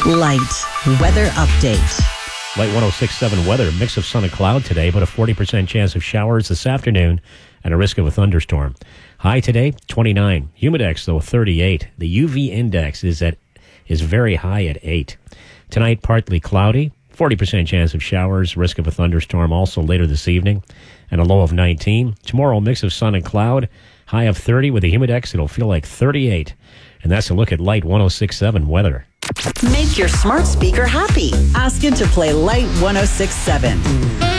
Light weather update. Light 106.7 weather, mix of sun and cloud today, but a 40% chance of showers this afternoon and a risk of a thunderstorm. High today, 29. Humidex, though, 38. The UV index is very high at 8. Tonight, partly cloudy, 40% chance of showers, risk of a thunderstorm also later this evening, and a low of 19. Tomorrow, mix of sun and cloud, high of 30 with a humidex. It'll feel like 38. And that's a look at Light 106.7 weather. Make your smart speaker happy. Ask it to play Light 106.7.